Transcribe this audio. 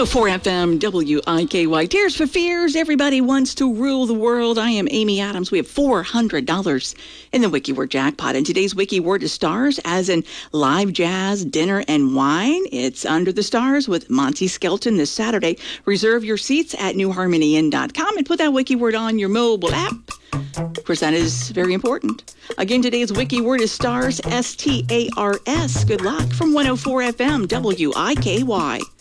104 FM WIKY. Tears for Fears. Everybody wants to rule the world. I am Amy Adams. We have $400 in the Wiki Word jackpot. And today's Wiki Word is stars, as in live jazz, dinner, and wine. It's Under the Stars with Monty Skelton this Saturday. Reserve your seats at newharmonyinn.com and put that Wiki Word on your mobile app. Of course, that is very important. Again, today's Wiki Word is stars, S-T-A-R-S. Good luck from 104 FM WIKY.